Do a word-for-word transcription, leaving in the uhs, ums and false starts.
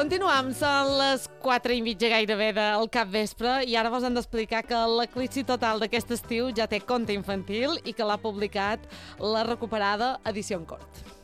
Continuam, són les quatre i mitja gairebé del capvespre i ara vos hem d'explicar que l'eclipsi total d'aquest estiu ja té conte infantil i que l'ha publicat la recuperada Edició en Cort.